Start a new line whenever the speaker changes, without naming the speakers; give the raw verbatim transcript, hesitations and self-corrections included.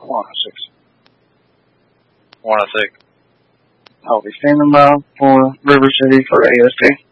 one oh six.
one oh six.
I'll be standing by for River City for A S T.